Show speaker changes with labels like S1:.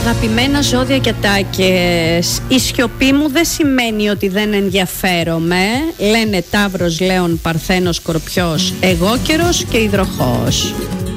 S1: Αγαπημένα ζώδια και ατάκες, η σιωπή μου δεν σημαίνει ότι δεν ενδιαφέρομαι. Λένε Ταύρος, Λέων, Παρθένος, Σκορπιός, Εγώκερος και Υδροχόος.